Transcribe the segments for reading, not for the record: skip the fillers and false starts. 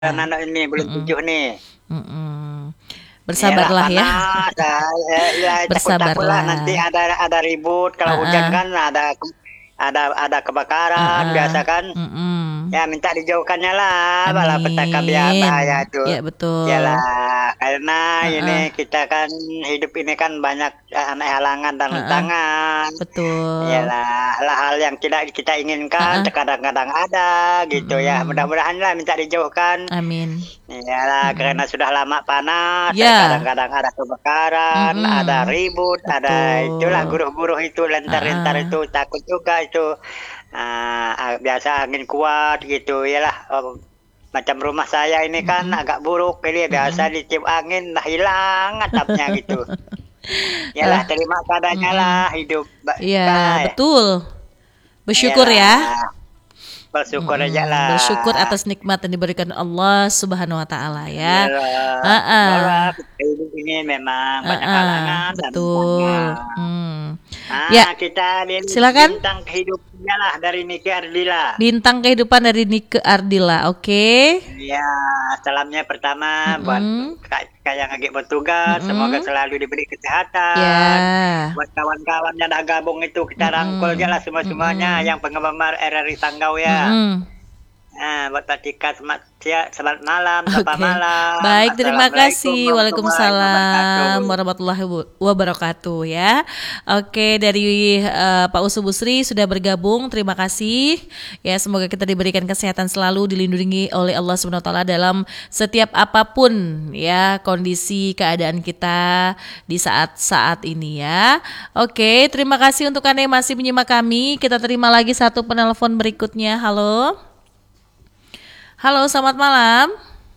anak ini bulan Mm-mm. 7 nih. Mm-mm. Yalah Bersabarlah ya. panas, ya takut-takut lah nanti Bersabarlah. ada ribut kalau hujan Heeh. kan ada kebakaran Heeh. biasa kan. Mm-mm. Ya minta dijauhkannya lah bala petaka Amin. bahaya itu. Ya betul. Yalah karena ini Heeh. kita kan hidup ini kan banyak anak halangan dan Heeh. rintangan. Betul. Yalah, hal-hal yang tidak kita inginkan Heeh. terkadang-kadang ada gitu ya. Mm-mm. Mudah-mudahan lah minta dijauhkan. Amin. Iyalah, karena Mm-mm. sudah lama panas, Ya. kadang-kadang ada kebakaran, ada Mm-mm. ribut, ada itulah Betul. guruh-guruh itu, lentar-lentar Heeh. itu, takut juga itu. Biasa angin kuat gitu, iyalah. Macam rumah saya ini kan Mm-mm. agak buruk, jadi biasa Mm-mm. ditiup angin, dah hilang atapnya gitu. Iyalah, Eh, terima padanya lah mm-mm. hidup, Iya, Bay. betul. Bersyukur ya. Iyalah, bersyukur aja Mm-mm. Bersyukur lah. atas nikmat yang diberikan Allah Subhanahu wa taala ya. Iyalah, bahwa Heeh. hidup ini memang banyak Heeh, halangan dan betul. rintangan. Ya, Kita lihat silakan. bintang kehidupannya lah dari Niki Ardila. Bintang kehidupan dari Nike Ardila. Oke. Ya, salamnya pertama buat Mm-mm. kak yang lagi bertugas, semoga Mm-mm. selalu diberi kesehatan. Ya. Buat kawan-kawan yang dah gabung itu kita rangkul aja Mm-mm. lah semua-semuanya Mm-mm. yang penggemar RRI Sanggau ya. Mm-mm. Buat Pak Tika, selamat malam, selamat Oke. malam. Baik, terima Assalamualaikum kasih. warahmatullahi Waalaikumsalam wabarakatuh. warahmatullahi wabarakatuh ya. Oke, dari Pak Usu Busri sudah bergabung. Terima kasih. Ya, semoga kita diberikan kesehatan selalu, dilindungi oleh Allah Subhanahu wa taala dalam setiap apapun ya kondisi keadaan kita di saat-saat ini ya. Oke, terima kasih untuk Anda yang masih menyimak kami. Kita terima lagi satu penelpon berikutnya. Halo. Halo, selamat malam.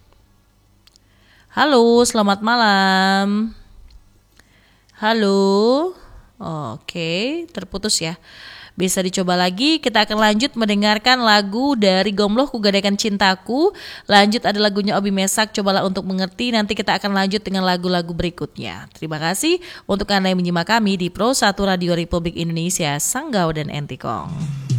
Halo, selamat malam. Halo. Oke, terputus ya. Bisa dicoba lagi. Kita akan lanjut mendengarkan lagu dari Gomloh Kugadaikan Cintaku. Lanjut ada lagunya Obi Mesak, cobalah untuk mengerti. Nanti kita akan lanjut dengan lagu-lagu berikutnya. Terima kasih untuk Anda yang menyimak kami di Pro 1 Radio Republik Indonesia, Sanggau dan Entikong.